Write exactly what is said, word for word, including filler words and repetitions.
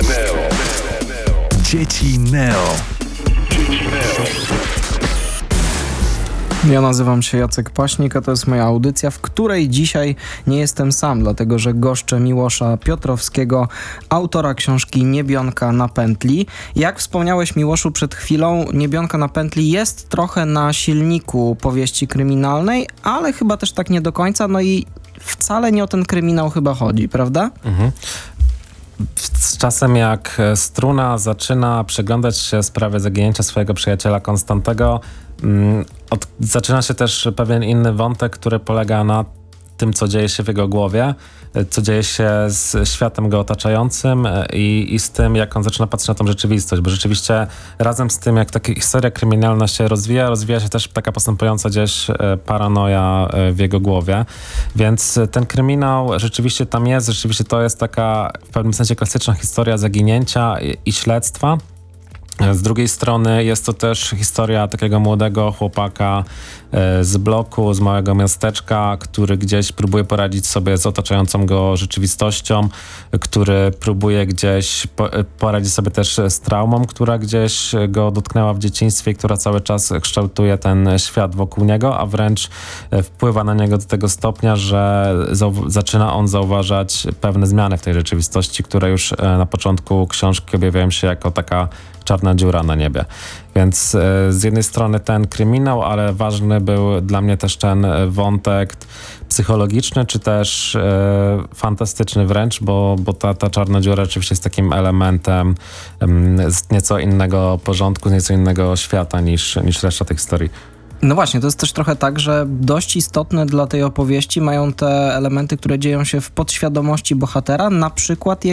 Dzieci Neo. Ja nazywam się Jacek Paśnik, a to jest moja audycja, w której dzisiaj nie jestem sam, dlatego że goszczę Miłosza Piotrowskiego, autora książki Niebionka na pętli. Jak wspomniałeś, Miłoszu, przed chwilą, Niebionka na pętli jest trochę na silniku powieści kryminalnej, ale chyba też tak nie do końca, no i wcale nie o ten kryminał chyba chodzi, prawda? Mhm. Z czasem jak Struna zaczyna przyglądać się sprawie zaginięcia swojego przyjaciela Konstantego, mm, od, zaczyna się też pewien inny wątek, który polega na tym, co dzieje się w jego głowie, co dzieje się z światem go otaczającym i, i z tym, jak on zaczyna patrzeć na tą rzeczywistość, bo rzeczywiście razem z tym, jak taka historia kryminalna się rozwija, rozwija się też taka postępująca gdzieś paranoja w jego głowie, więc ten kryminał rzeczywiście tam jest, rzeczywiście to jest taka w pewnym sensie klasyczna historia zaginięcia i, i śledztwa. Z drugiej strony jest to też historia takiego młodego chłopaka z bloku, z małego miasteczka, który gdzieś próbuje poradzić sobie z otaczającą go rzeczywistością, który próbuje gdzieś poradzić sobie też z traumą, która gdzieś go dotknęła w dzieciństwie i która cały czas kształtuje ten świat wokół niego, a wręcz wpływa na niego do tego stopnia, że zau- zaczyna on zauważać pewne zmiany w tej rzeczywistości, które już na początku książki objawiają się jako taka czarna dziura na niebie. Więc e, z jednej strony ten kryminał, ale ważny był dla mnie też ten wątek psychologiczny, czy też e, fantastyczny wręcz, bo, bo ta, ta czarna dziura rzeczywiście jest takim elementem em, z nieco innego porządku, z nieco innego świata niż, niż reszta tych historii. No właśnie, to jest też trochę tak, że dość istotne dla tej opowieści mają te elementy, które dzieją się w podświadomości bohatera, na przykład